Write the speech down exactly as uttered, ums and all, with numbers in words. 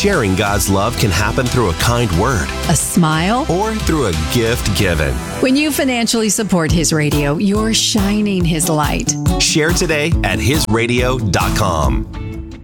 sharing God's love can happen through a kind word A smile? or through a gift given. When you financially support His Radio, you're shining His light. Share today at his radio dot com.